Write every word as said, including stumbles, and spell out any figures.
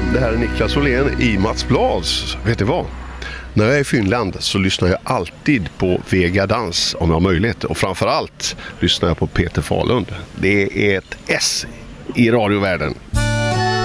Det här är Niklas Åhlén i Mats Blads. Vet du vad? När jag är i Finland så lyssnar jag alltid på Vega Dans om jag har möjlighet. Och framförallt lyssnar jag på Peter Fahlund. Det är ett S i radiovärlden.